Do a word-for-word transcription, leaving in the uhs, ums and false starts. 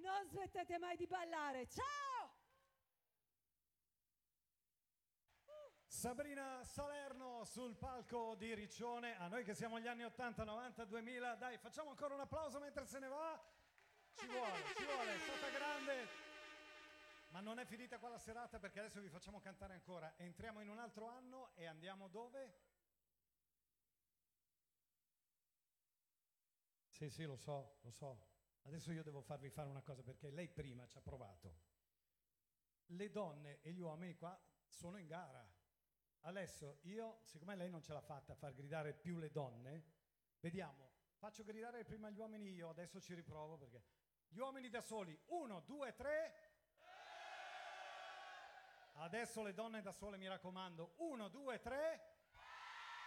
non smettete mai di ballare. Ciao! Sabrina Salerno sul palco di Riccione. A noi che siamo gli anni ottanta, novanta, duemila, dai, facciamo ancora un applauso mentre se ne va. Ci vuole, ci vuole, è stata grande. Ma non è finita qua la serata, perché adesso vi facciamo cantare ancora. Entriamo in un altro anno e andiamo dove? Sì, sì, lo so, lo so. Adesso io devo farvi fare una cosa, perché lei prima ci ha provato. Le donne e gli uomini qua sono in gara. Adesso io, siccome lei non ce l'ha fatta a far gridare più le donne, vediamo, faccio gridare prima gli uomini io, adesso ci riprovo perché... Gli uomini da soli, uno, due, tre... Adesso le donne da sole, mi raccomando, uno, due, tre...